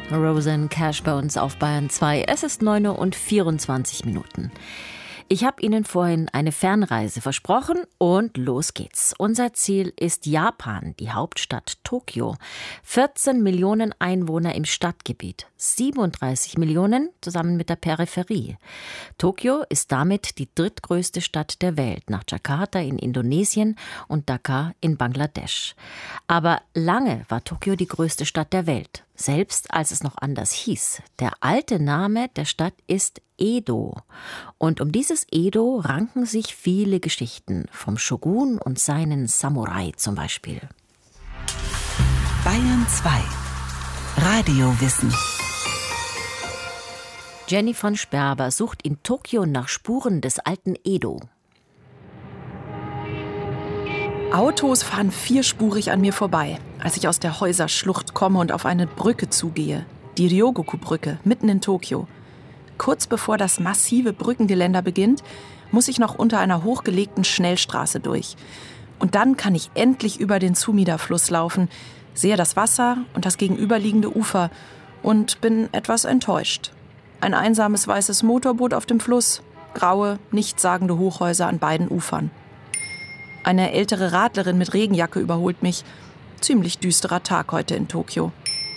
Rosanne Cash bei uns auf Bayern 2. Es ist 9:24 Minuten. Ich habe Ihnen vorhin eine Fernreise versprochen und los geht's. Unser Ziel ist Japan, die Hauptstadt Tokio. 14 Millionen Einwohner im Stadtgebiet, 37 Millionen zusammen mit der Peripherie. Tokio ist damit die drittgrößte Stadt der Welt, nach Jakarta in Indonesien und Dhaka in Bangladesch. Aber lange war Tokio die größte Stadt der Welt, selbst als es noch anders hieß. Der alte Name der Stadt ist Edo. Und um dieses Edo ranken sich viele Geschichten, vom Shogun und seinen Samurai zum Beispiel. Bayern 2 Radiowissen. Jenny von Sperber sucht in Tokio nach Spuren des alten Edo. Autos fahren vierspurig an mir vorbei, als ich aus der Häuserschlucht komme und auf eine Brücke zugehe. Die Ryogoku-Brücke, mitten in Tokio. Kurz bevor das massive Brückengeländer beginnt, muss ich noch unter einer hochgelegten Schnellstraße durch. Und dann kann ich endlich über den Sumida-Fluss laufen, sehe das Wasser und das gegenüberliegende Ufer und bin etwas enttäuscht. Ein einsames weißes Motorboot auf dem Fluss, graue, nichtssagende Hochhäuser an beiden Ufern. Eine ältere Radlerin mit Regenjacke überholt mich. Ziemlich düsterer Tag heute in Tokio.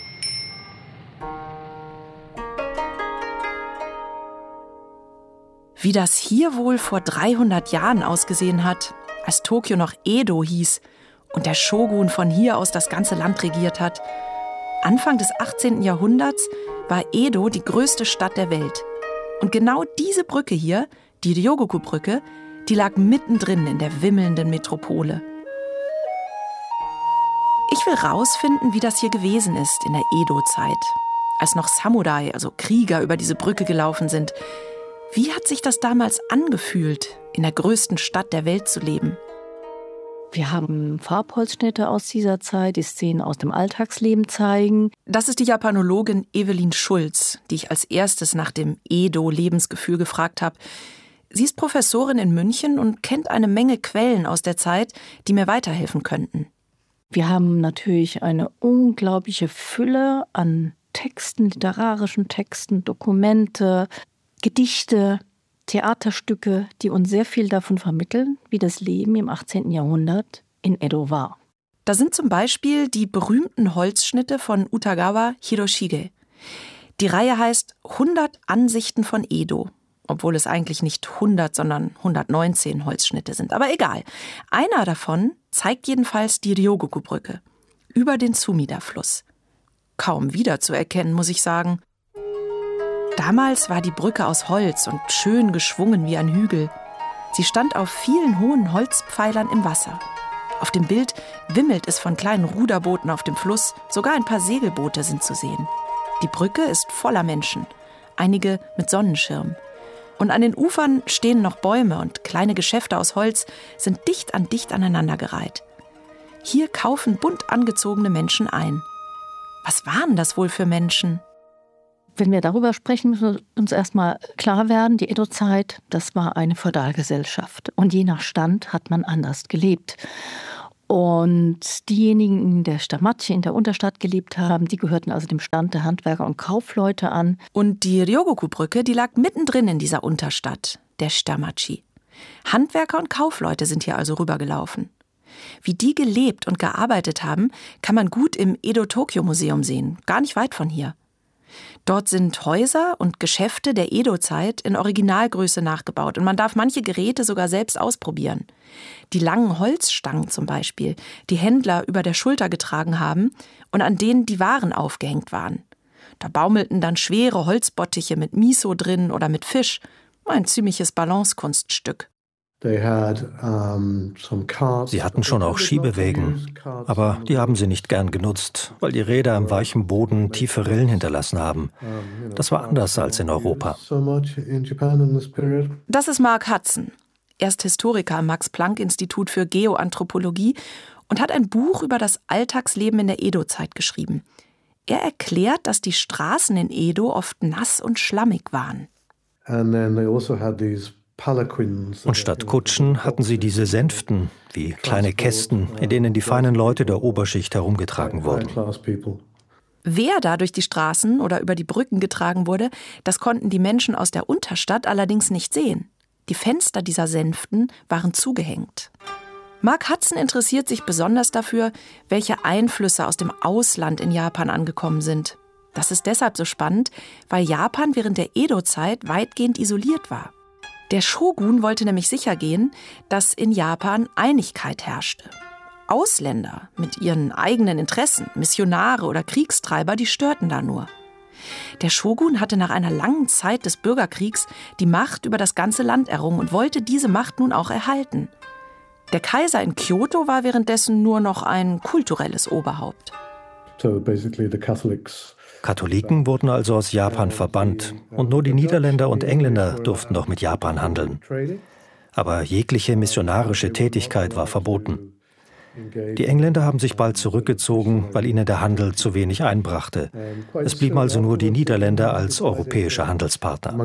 Wie das hier wohl vor 300 Jahren ausgesehen hat, als Tokio noch Edo hieß und der Shogun von hier aus das ganze Land regiert hat. Anfang des 18. Jahrhunderts war Edo die größte Stadt der Welt. Und genau diese Brücke hier, die Ryogoku-Brücke, die lag mittendrin in der wimmelnden Metropole. Ich will rausfinden, wie das hier gewesen ist in der Edo-Zeit, als noch Samurai, also Krieger, über diese Brücke gelaufen sind. Wie hat sich das damals angefühlt, in der größten Stadt der Welt zu leben? Wir haben Farbholzschnitte aus dieser Zeit, die Szenen aus dem Alltagsleben zeigen. Das ist die Japanologin Evelyn Schulz, die ich als erstes nach dem Edo-Lebensgefühl gefragt habe. Sie ist Professorin in München und kennt eine Menge Quellen aus der Zeit, die mir weiterhelfen könnten. Wir haben natürlich eine unglaubliche Fülle an Texten, literarischen Texten, Dokumente, Gedichte, Theaterstücke, die uns sehr viel davon vermitteln, wie das Leben im 18. Jahrhundert in Edo war. Da sind zum Beispiel die berühmten Holzschnitte von Utagawa Hiroshige. Die Reihe heißt 100 Ansichten von Edo. Obwohl es eigentlich nicht 100, sondern 119 Holzschnitte sind. Aber egal. Einer davon zeigt jedenfalls die Ryogoku-Brücke über den Sumida-Fluss. Kaum wiederzuerkennen, muss ich sagen. Damals war die Brücke aus Holz und schön geschwungen wie ein Hügel. Sie stand auf vielen hohen Holzpfeilern im Wasser. Auf dem Bild wimmelt es von kleinen Ruderbooten auf dem Fluss. Sogar ein paar Segelboote sind zu sehen. Die Brücke ist voller Menschen, einige mit Sonnenschirm. Und an den Ufern stehen noch Bäume und kleine Geschäfte aus Holz sind dicht aneinandergereiht. Hier kaufen bunt angezogene Menschen ein. Was waren das wohl für Menschen? Wenn wir darüber sprechen, müssen wir uns erstmal klar werden, die Edo-Zeit, das war eine Feudalgesellschaft. Und je nach Stand hat man anders gelebt. Und diejenigen, die in der Stamachi, in der Unterstadt gelebt haben, die gehörten also dem Stand der Handwerker und Kaufleute an. Und die Ryogoku-Brücke, die lag mittendrin in dieser Unterstadt, der Stamachi. Handwerker und Kaufleute sind hier also rübergelaufen. Wie die gelebt und gearbeitet haben, kann man gut im Edo-Tokyo-Museum sehen, gar nicht weit von hier. Dort sind Häuser und Geschäfte der Edo-Zeit in Originalgröße nachgebaut und man darf manche Geräte sogar selbst ausprobieren. Die langen Holzstangen zum Beispiel, die Händler über der Schulter getragen haben und an denen die Waren aufgehängt waren. Da baumelten dann schwere Holzbottiche mit Miso drin oder mit Fisch. Ein ziemliches Balancekunststück. Sie hatten schon auch Schiebewägen, aber die haben sie nicht gern genutzt, weil die Räder im weichen Boden tiefe Rillen hinterlassen haben. Das war anders als in Europa. Das ist Mark Hudson. Er ist Historiker am Max-Planck-Institut für Geoanthropologie und hat ein Buch über das Alltagsleben in der Edo-Zeit geschrieben. Er erklärt, dass die Straßen in Edo oft nass und schlammig waren. Und statt Kutschen hatten sie diese Sänften, wie kleine Kästen, in denen die feinen Leute der Oberschicht herumgetragen wurden. Wer da durch die Straßen oder über die Brücken getragen wurde, das konnten die Menschen aus der Unterstadt allerdings nicht sehen. Die Fenster dieser Sänften waren zugehängt. Mark Hudson interessiert sich besonders dafür, welche Einflüsse aus dem Ausland in Japan angekommen sind. Das ist deshalb so spannend, weil Japan während der Edo-Zeit weitgehend isoliert war. Der Shogun wollte nämlich sichergehen, dass in Japan Einigkeit herrschte. Ausländer mit ihren eigenen Interessen, Missionare oder Kriegstreiber, die störten da nur. Der Shogun hatte nach einer langen Zeit des Bürgerkriegs die Macht über das ganze Land errungen und wollte diese Macht nun auch erhalten. Der Kaiser in Kyoto war währenddessen nur noch ein kulturelles Oberhaupt. Katholiken wurden also aus Japan verbannt und nur die Niederländer und Engländer durften noch mit Japan handeln. Aber jegliche missionarische Tätigkeit war verboten. Die Engländer haben sich bald zurückgezogen, weil ihnen der Handel zu wenig einbrachte. Es blieben also nur die Niederländer als europäische Handelspartner.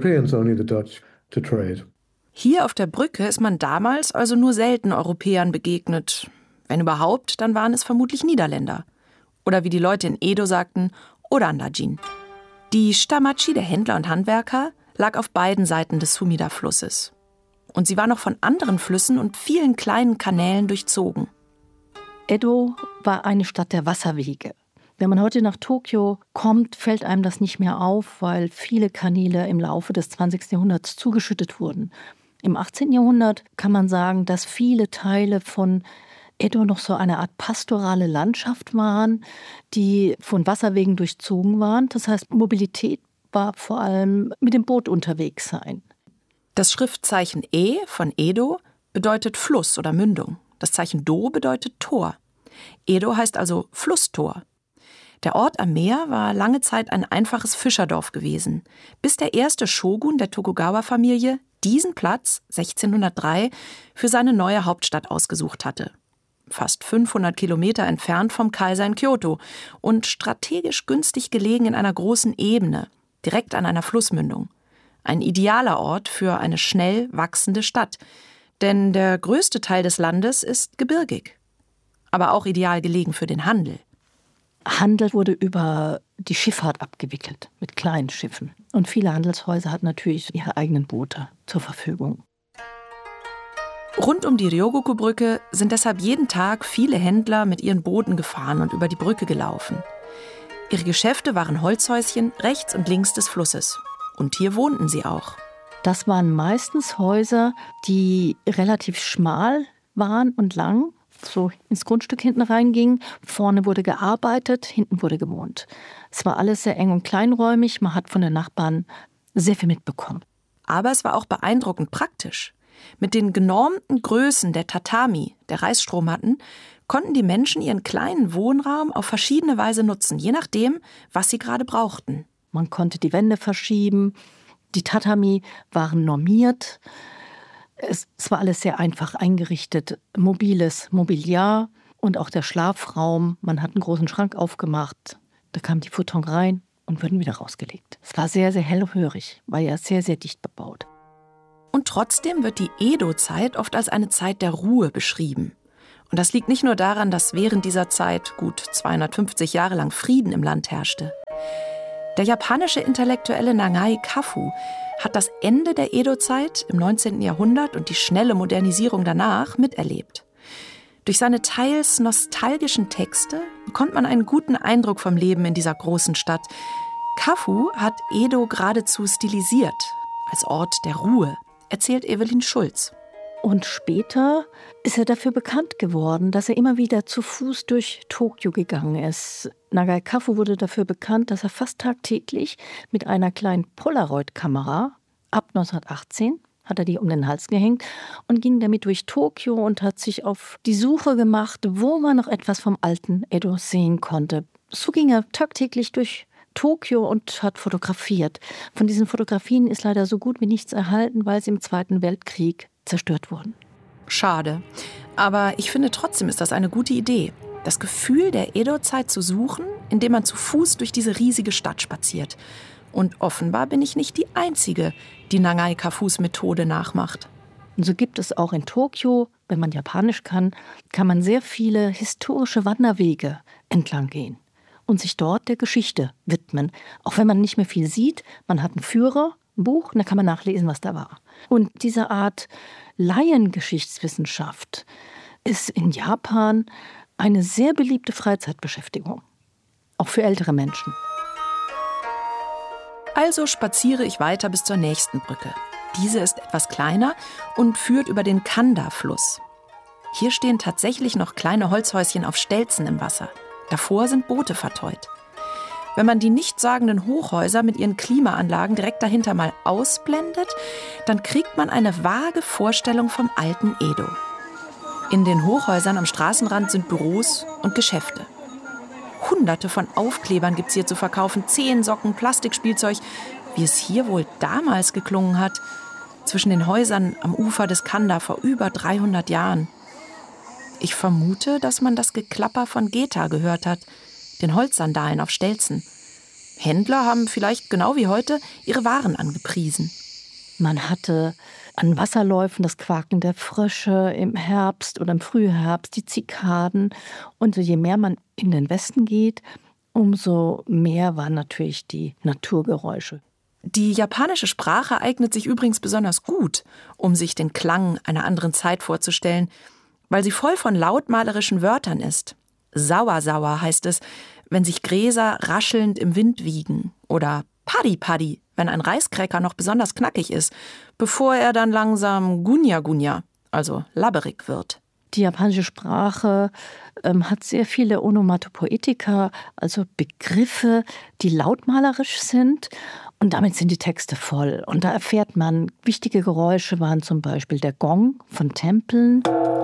Hier auf der Brücke ist man damals also nur selten Europäern begegnet. Wenn überhaupt, dann waren es vermutlich Niederländer. Oder wie die Leute in Edo sagten, Orandajin. Die Shitamachi der Händler und Handwerker lag auf beiden Seiten des Sumida-Flusses. Und sie war noch von anderen Flüssen und vielen kleinen Kanälen durchzogen. Edo war eine Stadt der Wasserwege. Wenn man heute nach Tokio kommt, fällt einem das nicht mehr auf, weil viele Kanäle im Laufe des 20. Jahrhunderts zugeschüttet wurden. Im 18. Jahrhundert kann man sagen, dass viele Teile von Edo noch so eine Art pastorale Landschaft waren, die von Wasserwegen durchzogen waren. Das heißt, Mobilität war vor allem mit dem Boot unterwegs sein. Das Schriftzeichen E von Edo bedeutet Fluss oder Mündung. Das Zeichen Do bedeutet Tor. Edo heißt also Flusstor. Der Ort am Meer war lange Zeit ein einfaches Fischerdorf gewesen, bis der erste Shogun der Tokugawa-Familie diesen Platz 1603 für seine neue Hauptstadt ausgesucht hatte. Fast 500 Kilometer entfernt vom Kaiser in Kyoto und strategisch günstig gelegen in einer großen Ebene, direkt an einer Flussmündung. Ein idealer Ort für eine schnell wachsende Stadt, denn der größte Teil des Landes ist gebirgig. Aber auch ideal gelegen für den Handel. Handel wurde über die Schifffahrt abgewickelt, mit kleinen Schiffen. Und viele Handelshäuser hatten natürlich ihre eigenen Boote zur Verfügung. Rund um die Ryogoku-Brücke sind deshalb jeden Tag viele Händler mit ihren Booten gefahren und über die Brücke gelaufen. Ihre Geschäfte waren Holzhäuschen rechts und links des Flusses. Und hier wohnten sie auch. Das waren meistens Häuser, die relativ schmal waren und lang, so ins Grundstück hinten reingingen. Vorne wurde gearbeitet, hinten wurde gewohnt. Es war alles sehr eng und kleinräumig. Man hat von den Nachbarn sehr viel mitbekommen. Aber es war auch beeindruckend praktisch. Mit den genormten Größen der Tatami, der Reisstrohmatten, konnten die Menschen ihren kleinen Wohnraum auf verschiedene Weise nutzen, je nachdem, was sie gerade brauchten. Man konnte die Wände verschieben, die Tatami waren normiert. Es war alles sehr einfach eingerichtet. Mobiles Mobiliar und auch der Schlafraum. Man hat einen großen Schrank aufgemacht. Da kam die Futon rein und wurden wieder rausgelegt. Es war sehr, sehr hellhörig, war ja sehr, sehr dicht bebaut. Und trotzdem wird die Edo-Zeit oft als eine Zeit der Ruhe beschrieben. Und das liegt nicht nur daran, dass während dieser Zeit gut 250 Jahre lang Frieden im Land herrschte. Der japanische Intellektuelle Nagai Kafu hat das Ende der Edo-Zeit im 19. Jahrhundert und die schnelle Modernisierung danach miterlebt. Durch seine teils nostalgischen Texte bekommt man einen guten Eindruck vom Leben in dieser großen Stadt. Kafu hat Edo geradezu stilisiert, als Ort der Ruhe, erzählt Evelyn Schulz. Und später ist er dafür bekannt geworden, dass er immer wieder zu Fuß durch Tokio gegangen ist. Nagai Kafu wurde dafür bekannt, dass er fast tagtäglich mit einer kleinen Polaroid-Kamera, ab 1918, hat er die um den Hals gehängt und ging damit durch Tokio und hat sich auf die Suche gemacht, wo man noch etwas vom alten Edo sehen konnte. So ging er tagtäglich durch Tokio und hat fotografiert. Von diesen Fotografien ist leider so gut wie nichts erhalten, weil sie im Zweiten Weltkrieg zerstört wurden. Schade. Aber ich finde trotzdem ist das eine gute Idee. Das Gefühl der Edo-Zeit zu suchen, indem man zu Fuß durch diese riesige Stadt spaziert. Und offenbar bin ich nicht die Einzige, die Nagai Kafus Methode nachmacht. Und so gibt es auch in Tokio, wenn man Japanisch kann man sehr viele historische Wanderwege entlang gehen. und sich dort der Geschichte widmen. Auch wenn man nicht mehr viel sieht, man hat einen Führer, ein Buch, und da kann man nachlesen, was da war. Und diese Art Laiengeschichtswissenschaft ist in Japan eine sehr beliebte Freizeitbeschäftigung, auch für ältere Menschen. Also spaziere ich weiter bis zur nächsten Brücke. Diese ist etwas kleiner und führt über den Kanda-Fluss. Hier stehen tatsächlich noch kleine Holzhäuschen auf Stelzen im Wasser. Davor sind Boote verteut. Wenn man die nichtssagenden Hochhäuser mit ihren Klimaanlagen direkt dahinter mal ausblendet, dann kriegt man eine vage Vorstellung vom alten Edo. In den Hochhäusern am Straßenrand sind Büros und Geschäfte. Hunderte von Aufklebern gibt's hier zu verkaufen, Zehensocken, Plastikspielzeug, wie es hier wohl damals geklungen hat, zwischen den Häusern am Ufer des Kanda vor über 300 Jahren. Ich vermute, dass man das Geklapper von Geta gehört hat, den Holzsandalen auf Stelzen. Händler haben vielleicht genau wie heute ihre Waren angepriesen. Man hatte an Wasserläufen das Quaken der Frösche im Herbst oder im Frühherbst, die Zikaden. Und je mehr man in den Westen geht, umso mehr waren natürlich die Naturgeräusche. Die japanische Sprache eignet sich übrigens besonders gut, um sich den Klang einer anderen Zeit vorzustellen, weil sie voll von lautmalerischen Wörtern ist. Sauer heißt es, wenn sich Gräser raschelnd im Wind wiegen. Oder Paddy, wenn ein Reiskräcker noch besonders knackig ist, bevor er dann langsam Gunya, also labberig wird. Die japanische Sprache hat sehr viele Onomatopoetika, also Begriffe, die lautmalerisch sind. Und damit sind die Texte voll. Und da erfährt man, wichtige Geräusche waren zum Beispiel der Gong von Tempeln.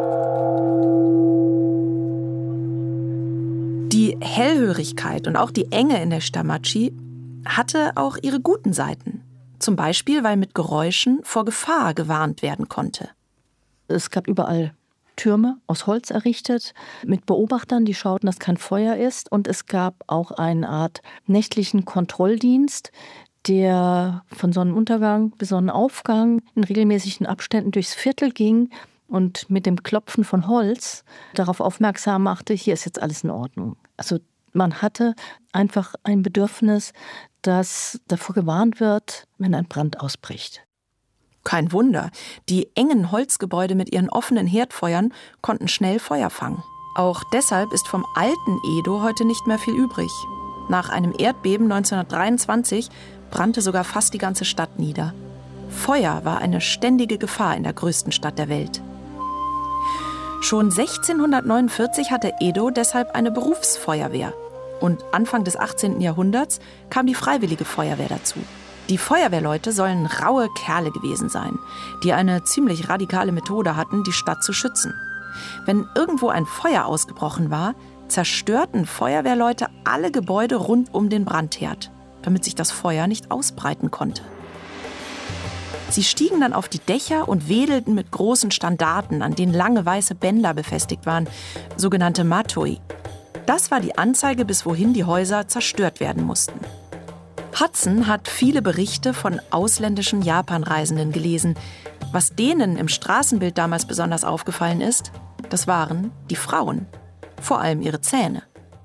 Die Hellhörigkeit und auch die Enge in der Shitamachi hatte auch ihre guten Seiten. Zum Beispiel, weil mit Geräuschen vor Gefahr gewarnt werden konnte. Es gab überall Türme aus Holz errichtet, mit Beobachtern, die schauten, dass kein Feuer ist. Und es gab auch eine Art nächtlichen Kontrolldienst, der von Sonnenuntergang bis Sonnenaufgang in regelmäßigen Abständen durchs Viertel ging und mit dem Klopfen von Holz darauf aufmerksam machte, hier ist jetzt alles in Ordnung. Also man hatte einfach ein Bedürfnis, dass davor gewarnt wird, wenn ein Brand ausbricht. Kein Wunder, die engen Holzgebäude mit ihren offenen Herdfeuern konnten schnell Feuer fangen. Auch deshalb ist vom alten Edo heute nicht mehr viel übrig. Nach einem Erdbeben 1923 brannte sogar fast die ganze Stadt nieder. Feuer war eine ständige Gefahr in der größten Stadt der Welt. Schon 1649 hatte Edo deshalb eine Berufsfeuerwehr. Und Anfang des 18. Jahrhunderts kam die Freiwillige Feuerwehr dazu. Die Feuerwehrleute sollen raue Kerle gewesen sein, die eine ziemlich radikale Methode hatten, die Stadt zu schützen. Wenn irgendwo ein Feuer ausgebrochen war, zerstörten Feuerwehrleute alle Gebäude rund um den Brandherd, damit sich das Feuer nicht ausbreiten konnte. Sie stiegen dann auf die Dächer und wedelten mit großen Standarten, an denen lange weiße Bänder befestigt waren, sogenannte Matoi. Das war die Anzeige, bis wohin die Häuser zerstört werden mussten. Hudson hat viele Berichte von ausländischen Japanreisenden gelesen. Was denen im Straßenbild damals besonders aufgefallen ist, das waren die Frauen, vor allem ihre Zähne.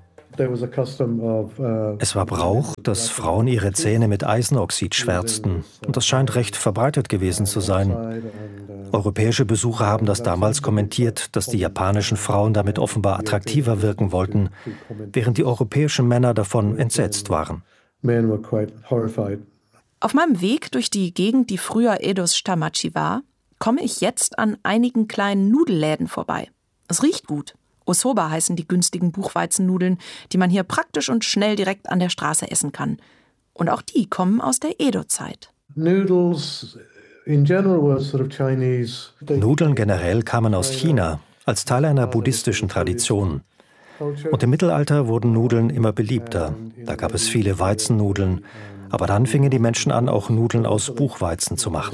Es war Brauch, dass Frauen ihre Zähne mit Eisenoxid schwärzten. Und das scheint recht verbreitet gewesen zu sein. Europäische Besucher haben das damals kommentiert, dass die japanischen Frauen damit offenbar attraktiver wirken wollten, während die europäischen Männer davon entsetzt waren. Auf meinem Weg durch die Gegend, die früher Edos Shitamachi war, komme ich jetzt an einigen kleinen Nudelläden vorbei. Es riecht gut. Osoba heißen die günstigen Buchweizennudeln, die man hier praktisch und schnell direkt an der Straße essen kann. Und auch die kommen aus der Edo-Zeit. Nudeln generell kamen aus China, als Teil einer buddhistischen Tradition. Und im Mittelalter wurden Nudeln immer beliebter. Da gab es viele Weizennudeln. Aber dann fingen die Menschen an, auch Nudeln aus Buchweizen zu machen.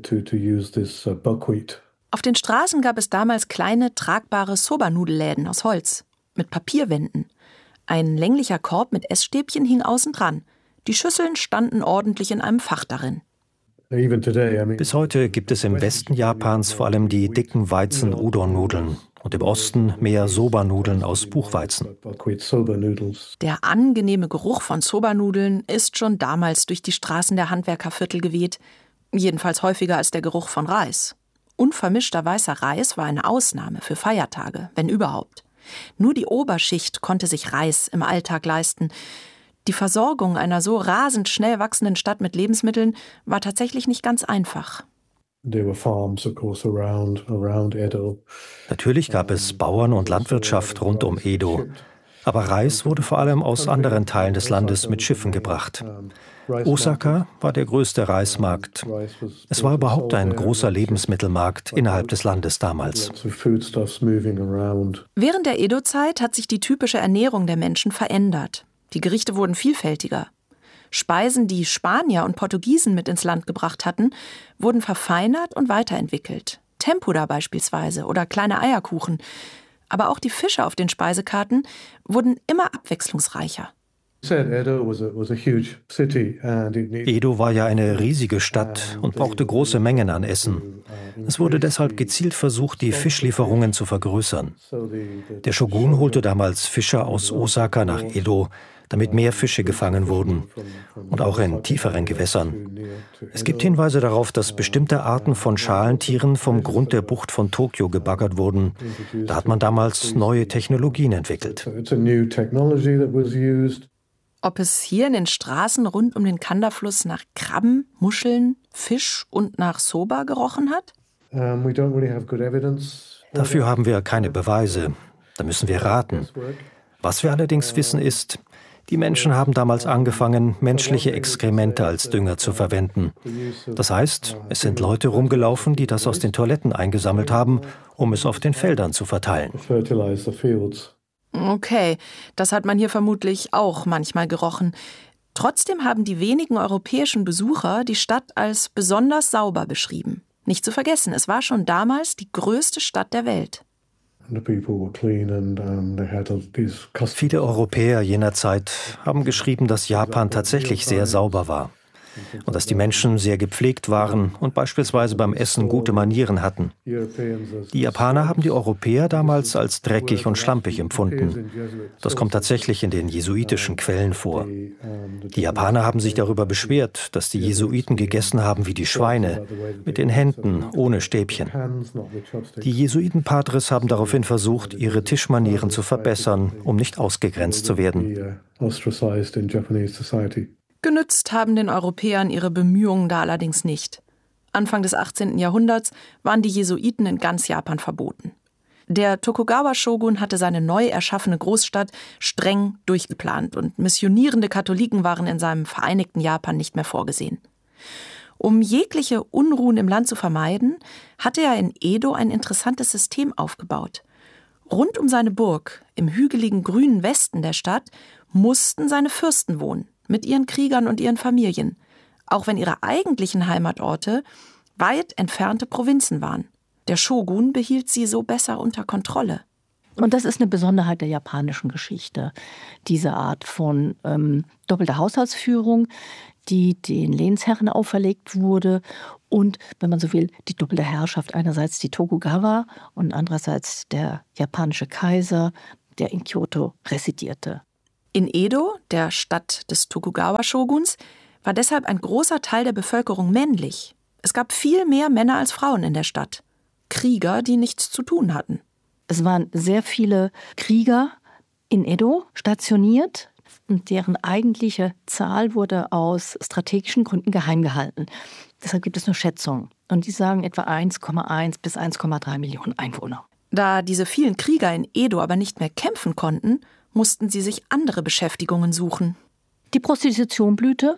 Auf den Straßen gab es damals kleine, tragbare Soba-Nudelläden aus Holz mit Papierwänden. Ein länglicher Korb mit Essstäbchen hing außen dran. Die Schüsseln standen ordentlich in einem Fach darin. Bis heute gibt es im Westen Japans vor allem die dicken Weizen-Udon-Nudeln und im Osten mehr Soba-Nudeln aus Buchweizen. Der angenehme Geruch von Soba-Nudeln ist schon damals durch die Straßen der Handwerkerviertel geweht, jedenfalls häufiger als der Geruch von Reis. Unvermischter weißer Reis war eine Ausnahme für Feiertage, wenn überhaupt. Nur die Oberschicht konnte sich Reis im Alltag leisten. Die Versorgung einer so rasend schnell wachsenden Stadt mit Lebensmitteln war tatsächlich nicht ganz einfach. Natürlich gab es Bauern und Landwirtschaft rund um Edo. Aber Reis wurde vor allem aus anderen Teilen des Landes mit Schiffen gebracht. Osaka war der größte Reismarkt. Es war überhaupt ein großer Lebensmittelmarkt innerhalb des Landes damals. Während der Edo-Zeit hat sich die typische Ernährung der Menschen verändert. Die Gerichte wurden vielfältiger. Speisen, die Spanier und Portugiesen mit ins Land gebracht hatten, wurden verfeinert und weiterentwickelt. Tempura beispielsweise oder kleine Eierkuchen. Aber auch die Fische auf den Speisekarten wurden immer abwechslungsreicher. Edo war ja eine riesige Stadt und brauchte große Mengen an Essen. Es wurde deshalb gezielt versucht, die Fischlieferungen zu vergrößern. Der Shogun holte damals Fischer aus Osaka nach Edo, damit mehr Fische gefangen wurden und auch in tieferen Gewässern. Es gibt Hinweise darauf, dass bestimmte Arten von Schalentieren vom Grund der Bucht von Tokio gebaggert wurden. Da hat man damals neue Technologien entwickelt. Ob es hier in den Straßen rund um den Kanda-Fluss nach Krabben, Muscheln, Fisch und nach Soba gerochen hat? Dafür haben wir keine Beweise. Da müssen wir raten. Was wir allerdings wissen ist, die Menschen haben damals angefangen, menschliche Exkremente als Dünger zu verwenden. Das heißt, es sind Leute rumgelaufen, die das aus den Toiletten eingesammelt haben, um es auf den Feldern zu verteilen. Okay, das hat man hier vermutlich auch manchmal gerochen. Trotzdem haben die wenigen europäischen Besucher die Stadt als besonders sauber beschrieben. Nicht zu vergessen, es war schon damals die größte Stadt der Welt. Viele Europäer jener Zeit haben geschrieben, dass Japan tatsächlich sehr sauber war und dass die Menschen sehr gepflegt waren und beispielsweise beim Essen gute Manieren hatten. Die Japaner haben die Europäer damals als dreckig und schlampig empfunden. Das kommt tatsächlich in den jesuitischen Quellen vor. Die Japaner haben sich darüber beschwert, dass die Jesuiten gegessen haben wie die Schweine, mit den Händen, ohne Stäbchen. Die Jesuitenpatres haben daraufhin versucht, ihre Tischmanieren zu verbessern, um nicht ausgegrenzt zu werden. Genützt haben den Europäern ihre Bemühungen da allerdings nicht. Anfang des 18. Jahrhunderts waren die Jesuiten in ganz Japan verboten. Der Tokugawa-Shogun hatte seine neu erschaffene Großstadt streng durchgeplant und missionierende Katholiken waren in seinem vereinigten Japan nicht mehr vorgesehen. Um jegliche Unruhen im Land zu vermeiden, hatte er in Edo ein interessantes System aufgebaut. Rund um seine Burg, im hügeligen grünen Westen der Stadt, mussten seine Fürsten wohnen, mit ihren Kriegern und ihren Familien, auch wenn ihre eigentlichen Heimatorte weit entfernte Provinzen waren. Der Shogun behielt sie so besser unter Kontrolle. Und das ist eine Besonderheit der japanischen Geschichte, diese Art von doppelter Haushaltsführung, die den Lehnsherren auferlegt wurde und, wenn man so will, die doppelte Herrschaft, einerseits die Tokugawa und andererseits der japanische Kaiser, der in Kyoto residierte. In Edo, der Stadt des Tokugawa-Shoguns, war deshalb ein großer Teil der Bevölkerung männlich. Es gab viel mehr Männer als Frauen in der Stadt. Krieger, die nichts zu tun hatten. Es waren sehr viele Krieger in Edo stationiert und deren eigentliche Zahl wurde aus strategischen Gründen geheim gehalten. Deshalb gibt es nur Schätzungen. Und die sagen etwa 1,1 bis 1,3 Millionen Einwohner. Da diese vielen Krieger in Edo aber nicht mehr kämpfen konnten, mussten sie sich andere Beschäftigungen suchen. Die Prostitution blühte.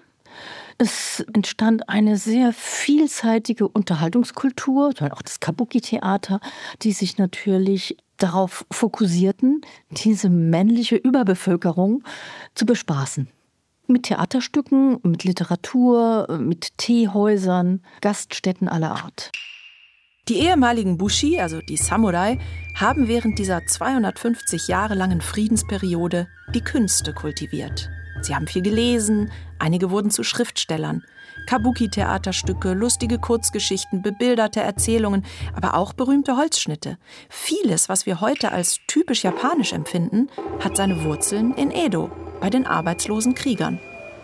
Es entstand eine sehr vielseitige Unterhaltungskultur, auch das Kabuki-Theater, die sich natürlich darauf fokussierten, diese männliche Überbevölkerung zu bespaßen. Mit Theaterstücken, mit Literatur, mit Teehäusern, Gaststätten aller Art. Die ehemaligen Bushi, also die Samurai, haben während dieser 250 Jahre langen Friedensperiode die Künste kultiviert. Sie haben viel gelesen, einige wurden zu Schriftstellern. Kabuki-Theaterstücke, lustige Kurzgeschichten, bebilderte Erzählungen, aber auch berühmte Holzschnitte. Vieles, was wir heute als typisch japanisch empfinden, hat seine Wurzeln in Edo, bei den arbeitslosen Kriegern.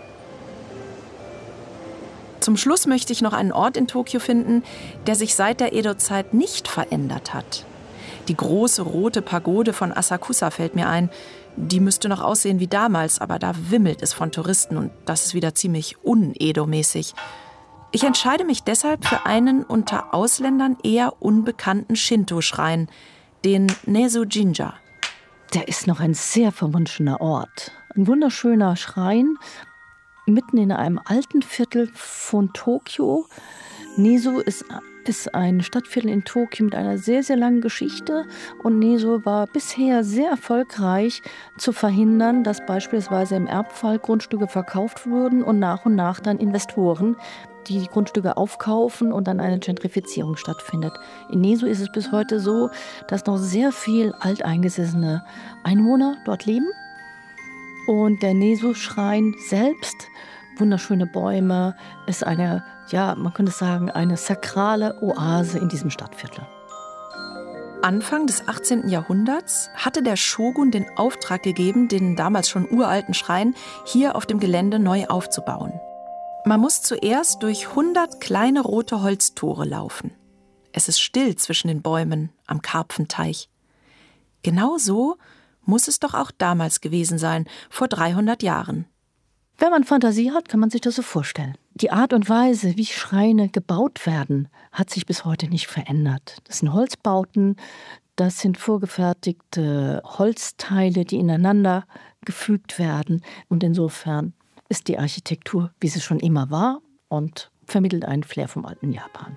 Zum Schluss möchte ich noch einen Ort in Tokio finden, der sich seit der Edo-Zeit nicht verändert hat. Die große rote Pagode von Asakusa fällt mir ein. Die müsste noch aussehen wie damals, aber da wimmelt es von Touristen und das ist wieder ziemlich un-Edo-mäßig. Ich entscheide mich deshalb für einen unter Ausländern eher unbekannten Shinto-Schrein, den Nezu-jinja. Der ist noch ein sehr verwunschener Ort. Ein wunderschöner Schrein, mitten in einem alten Viertel von Tokio. Nezu ist ein Stadtviertel in Tokio mit einer sehr, sehr langen Geschichte. Und Nezu war bisher sehr erfolgreich zu verhindern, dass beispielsweise im Erbfall Grundstücke verkauft wurden und nach dann Investoren, die Grundstücke aufkaufen und dann eine Gentrifizierung stattfindet. In Nezu ist es bis heute so, dass noch sehr viel alteingesessene Einwohner dort leben. Und der Nezu-Schrein selbst, wunderschöne Bäume, ist eine, ja, man könnte sagen, eine sakrale Oase in diesem Stadtviertel. Anfang des 18. Jahrhunderts hatte der Shogun den Auftrag gegeben, den damals schon uralten Schrein hier auf dem Gelände neu aufzubauen. Man muss zuerst durch 100 kleine rote Holztore laufen. Es ist still zwischen den Bäumen am Karpfenteich. Genau so muss es doch auch damals gewesen sein, vor 300 Jahren. Wenn man Fantasie hat, kann man sich das so vorstellen. Die Art und Weise, wie Schreine gebaut werden, hat sich bis heute nicht verändert. Das sind Holzbauten, das sind vorgefertigte Holzteile, die ineinander gefügt werden. Und insofern ist die Architektur, wie sie schon immer war, und vermittelt einen Flair vom alten Japan.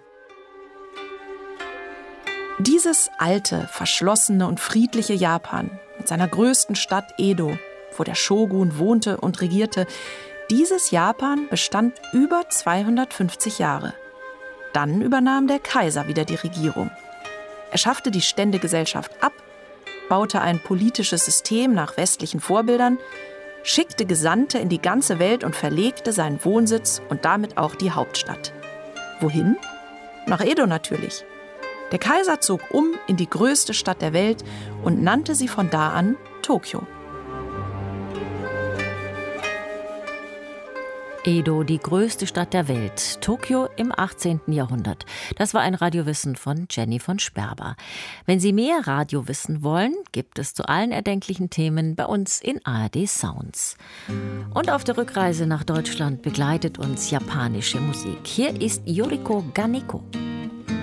Dieses alte, verschlossene und friedliche Japan mit seiner größten Stadt Edo, wo der Shogun wohnte und regierte, dieses Japan bestand über 250 Jahre. Dann übernahm der Kaiser wieder die Regierung. Er schaffte die Ständegesellschaft ab, baute ein politisches System nach westlichen Vorbildern, schickte Gesandte in die ganze Welt und verlegte seinen Wohnsitz und damit auch die Hauptstadt. Wohin? Nach Edo natürlich. Der Kaiser zog um in die größte Stadt der Welt und nannte sie von da an Tokio. Edo, die größte Stadt der Welt. Tokio im 18. Jahrhundert. Das war ein Radiowissen von Jenny von Sperber. Wenn Sie mehr Radio wissen wollen, gibt es zu allen erdenklichen Themen bei uns in ARD Sounds. Und auf der Rückreise nach Deutschland begleitet uns japanische Musik. Hier ist Yoriko Ganeko.